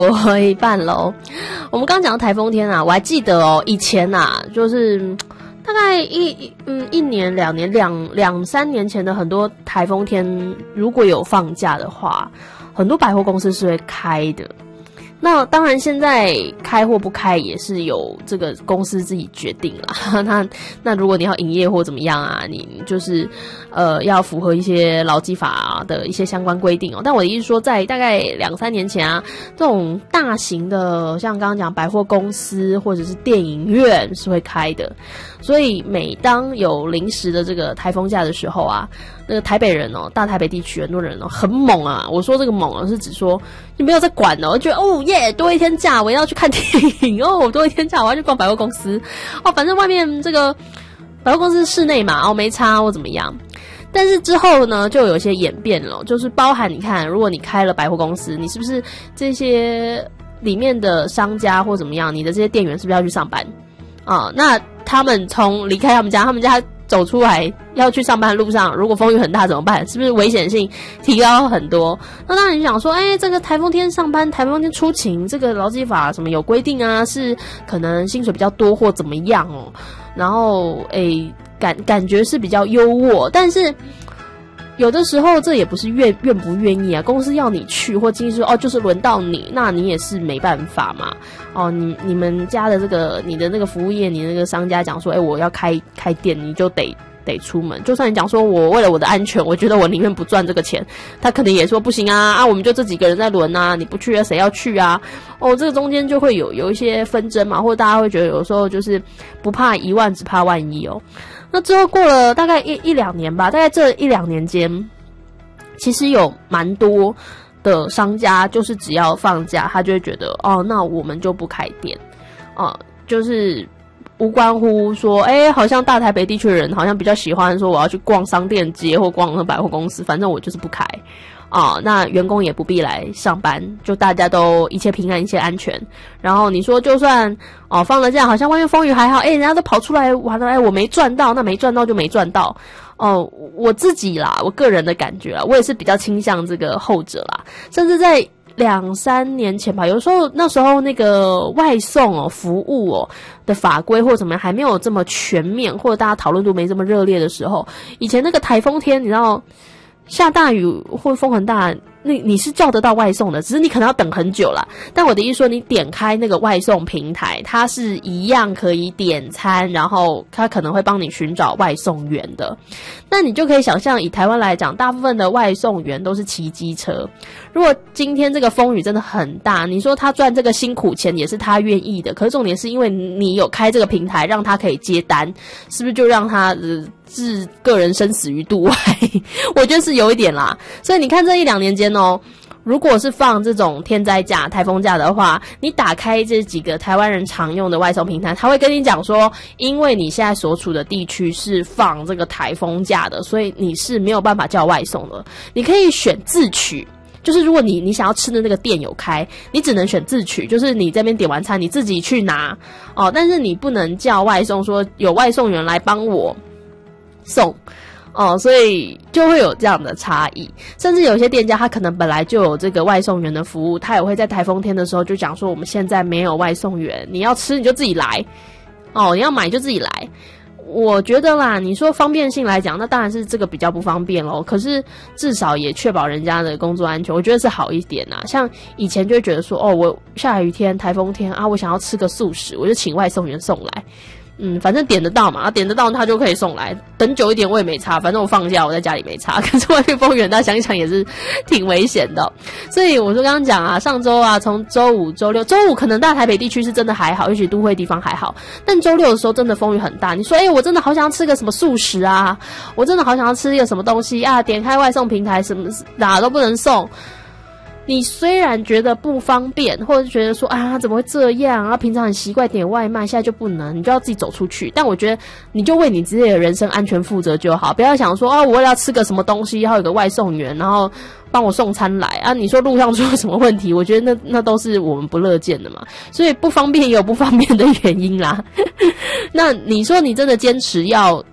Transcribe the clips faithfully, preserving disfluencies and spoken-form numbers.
我一半喽。我们刚刚讲到台风天啊，我还记得哦，以前啊，就是大概一嗯一年两年两两三年前的很多台风天，如果有放假的话，很多百货公司是会开的。那当然，现在开或不开也是有这个公司自己决定啦。那那如果你要营业或怎么样啊，你就是呃要符合一些劳基法的一些相关规定哦。但我的意思说，在大概两三年前啊，这种大型的像刚刚讲百货公司或者是电影院是会开的。所以每当有临时的这个台风假的时候啊，那个台北人哦，大台北地区很多人哦很猛啊。我说这个猛啊，是指说你没有在管哦，觉得哦耶多一天假，我要去看电影哦，多一天假我要去逛百货公司哦，反正外面这个百货公司室内嘛，哦没差或怎么样。但是之后呢，就有一些演变了，就是包含你看，如果你开了百货公司，你是不是这些里面的商家或怎么样，你的这些店员是不是要去上班啊、哦？那他们从离开他们家，他们家走出来要去上班的路上，如果风雨很大怎么办？是不是危险性提高很多？那当然你想说，哎，这个台风天上班，台风天出勤，这个劳基法什么有规定啊？是可能薪水比较多或怎么样哦？然后，哎，感感觉是比较优渥，但是有的时候这也不是愿愿不愿意啊，公司要你去，或经济说哦，就是轮到你，那你也是没办法嘛。哦，你你们家的这个你的那个服务业，你那个商家讲说，哎，我要开开店，你就得得出门。就算你讲说我为了我的安全，我觉得我宁愿不赚这个钱，他可能也说不行啊啊，我们就这几个人在轮啊，你不去啊，谁要去啊？哦，这个中间就会有有一些纷争嘛，或者大家会觉得有时候就是不怕一万，只怕万一哦。那之后过了大概一一两年吧，大概这一两年间，其实有蛮多的商家，就是只要放假，他就会觉得哦，那我们就不开店，哦、呃，就是无关乎说，哎，好像大台北地区的人好像比较喜欢说我要去逛商店街或逛百货公司，反正我就是不开。啊、哦，那员工也不必来上班，就大家都一切平安，一切安全。然后你说，就算哦放了假，好像外面风雨还好，哎，人家都跑出来玩了，哎，我没赚到，那没赚到就没赚到。哦，我自己啦，我个人的感觉啦，我也是比较倾向这个后者啦。甚至在两三年前吧，有时候那时候那个外送哦服务哦的法规或者怎么样还没有这么全面，或者大家讨论度没这么热烈的时候，以前那个台风天，你知道。下大雨或风很大，你你是叫得到外送的，只是你可能要等很久啦。但我的意思说，你点开那个外送平台，它是一样可以点餐，然后它可能会帮你寻找外送员的。那你就可以想象，以台湾来讲，大部分的外送员都是骑机车。如果今天这个风雨真的很大，你说他赚这个辛苦钱也是他愿意的，可是重点是因为你有开这个平台，让他可以接单，是不是就让他呃置个人生死于度外？我觉得是有一点啦。所以你看这一两年间哦，如果是放这种天灾假、台风假的话，你打开这几个台湾人常用的外送平台，他会跟你讲说，因为你现在所处的地区是放这个台风假的，所以你是没有办法叫外送的。你可以选自取。就是如果你你想要吃的那个店有开，你只能选自取，就是你这边点完餐你自己去拿哦，但是你不能叫外送，说有外送员来帮我送哦，所以就会有这样的差异。甚至有些店家他可能本来就有这个外送员的服务，他也会在台风天的时候就讲说，我们现在没有外送员，你要吃你就自己来哦，你要买就自己来。我觉得啦，你说方便性来讲，那当然是这个比较不方便咯，可是至少也确保人家的工作安全，我觉得是好一点啊。像以前就会觉得说，哦，我下雨天、台风天啊，我想要吃个素食，我就请外送员送来。嗯，反正点得到嘛，点得到他就可以送来，等久一点我也没差，反正我放假我在家里没差。可是外面风雨大，想一想也是挺危险的。所以我说刚刚讲啊，上周啊，从周五、周六，周五可能大台北地区是真的还好，也许都会地方还好，但周六的时候真的风雨很大。你说，哎、欸，我真的好想要吃个什么素食啊，我真的好想要吃一个什么东西啊，点开外送平台，什么哪都不能送。你虽然觉得不方便，或者觉得说啊怎么会这样啊，平常很习惯点外卖，现在就不能，你就要自己走出去。但我觉得你就为你自己的人身安全负责就好，不要想说啊我为了要吃个什么东西，要有个外送员然后帮我送餐来啊，你说路上出了什么问题，我觉得那那都是我们不乐见的嘛。所以不方便也有不方便的原因啦。那你说你真的坚持要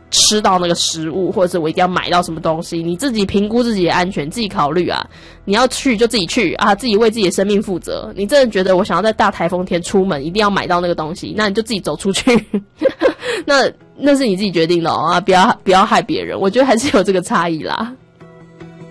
吃到那个食物，或者是我一定要买到什么东西，你自己评估自己的安全，自己考虑啊。你要去就自己去啊，自己为自己的生命负责。你真的觉得我想要在大台风天出门，一定要买到那个东西，那你就自己走出去。那那是你自己决定的哦啊，不要不要害别人。我觉得还是有这个差异啦。